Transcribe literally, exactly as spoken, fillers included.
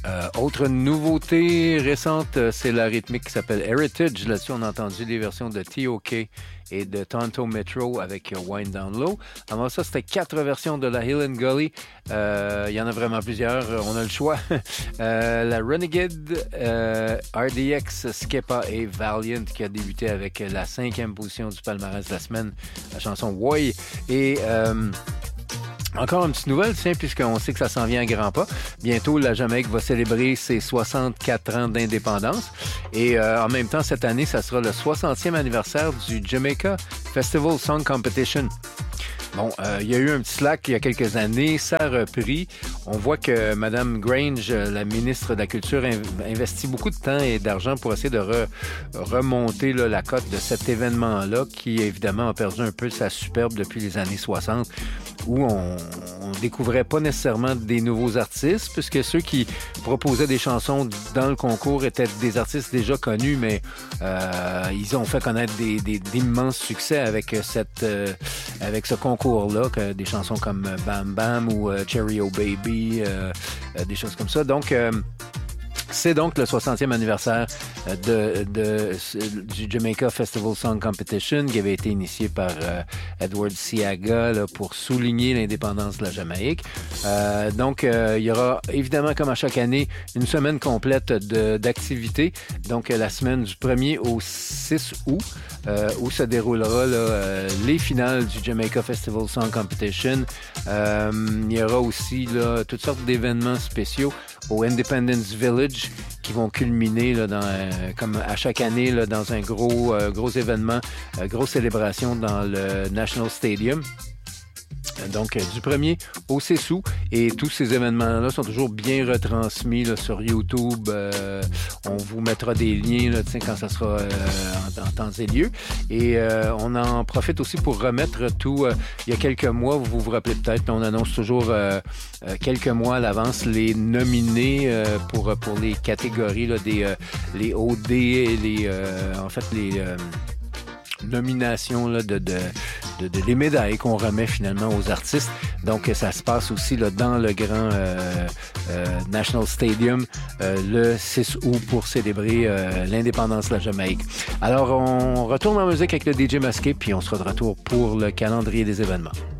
Euh, autre nouveauté récente, euh, c'est la rythmique qui s'appelle Heritage. Là-dessus, on a entendu des versions de T O K et de Tonto Metro avec euh, Wind Down Low. Avant ça, c'était quatre versions de la Hill and Gully. Euh, il y en a vraiment plusieurs. On a le choix. euh, la Renegade, euh, R D X, Skepa et Valiant qui a débuté avec la cinquième position du palmarès de la semaine. La chanson Woy. Et... Euh, Encore une petite nouvelle, tiens, puisqu'on sait que ça s'en vient à grands pas. Bientôt, la Jamaïque va célébrer ses soixante-quatre ans d'indépendance. Et euh, en même temps, cette année, ça sera le soixantième anniversaire du Jamaica Festival Song Competition. Bon, euh, il y a eu un petit slack il y a quelques années, ça a repris. On voit que Mme Grange, la ministre de la Culture, inv- investit beaucoup de temps et d'argent pour essayer de re- remonter là, la cote de cet événement-là, qui évidemment a perdu un peu sa superbe depuis les années soixante, où on, on découvrait pas nécessairement des nouveaux artistes, puisque ceux qui proposaient des chansons dans le concours étaient des artistes déjà connus, mais euh, ils ont fait connaître des, des, d'immenses succès avec cette, euh, avec ce concours-là, que des chansons comme Bam Bam ou euh, Cherry O Baby, euh, euh, des choses comme ça. Donc, euh, c'est donc le soixantième anniversaire de, de, du Jamaica Festival Song Competition qui avait été initié par euh, Edward Seaga là, pour souligner l'indépendance de la Jamaïque. Euh, donc, euh, il y aura évidemment, comme à chaque année, une semaine complète de, d'activités. Donc, la semaine du premier au six août, euh, où se déroulera là, euh, les finales du Jamaica Festival Song Competition. Euh, il y aura aussi là, toutes sortes d'événements spéciaux au Independence Village qui vont culminer là, dans, euh, comme à chaque année là, dans un gros, euh, gros événement, euh, grosse célébration dans le National Stadium. Donc, euh, du premier au six août. Et tous ces événements-là sont toujours bien retransmis là, sur YouTube. Euh, on vous mettra des liens là, quand ça sera euh, en, en temps et lieu. Et euh, on en profite aussi pour remettre tout. Euh, il y a quelques mois, vous vous rappelez peut-être, on annonce toujours euh, euh, quelques mois à l'avance les nominés euh, pour, pour les catégories, là, des, euh, les O D et les, euh, en fait, les... Euh, nominations là, de, de, de, de les médailles qu'on remet finalement aux artistes. Donc, ça se passe aussi là, dans le grand euh, euh, National Stadium euh, le six août pour célébrer euh, l'indépendance de la Jamaïque. Alors, on retourne en musique avec le D J Masqué, puis on sera de retour pour le calendrier des événements.